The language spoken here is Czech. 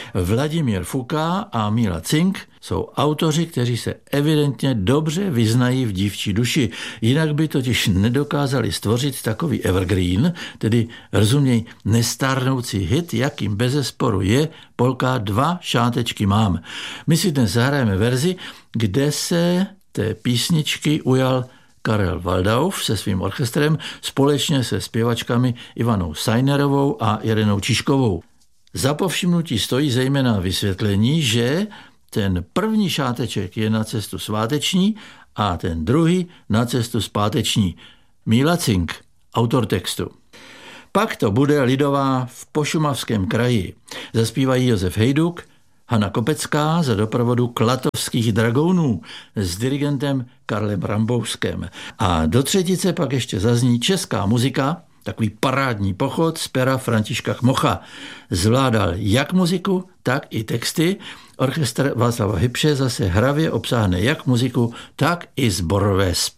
Vladimír Fuka a Míla Cink jsou autoři, kteří se evidentně dobře vyznají v dívčí duši, jinak by totiž nedokázali stvořit takový evergreen, tedy rozuměj nestárnoucí hit, jakým bezesporu je polka Dva šátečky mám. My si dnes zahrajeme verzi, kde se té písničky ujal Karel Waldauf se svým orchestrem společně se zpěvačkami Ivanou Sajnerovou a Irenou Čižkovou. Za povšimnutí stojí zejména vysvětlení, že ten první šáteček je na cestu sváteční a ten druhý na cestu zpáteční. Míla Cink, autor textu. Pak to bude lidová v Pošumavském kraji. Zaspívají Josef Hejduk, Hana Kopecká za doprovodu Klatovských dragounů s dirigentem Karlem Rambouskem. A do třetice pak ještě zazní česká muzika, takový parádní pochod z pera Františka Kmocha. Zvládal jak muziku, tak i texty. Orchestr Václava Hybše zase hravě obsáhne jak muziku, tak i sborové zpěvy.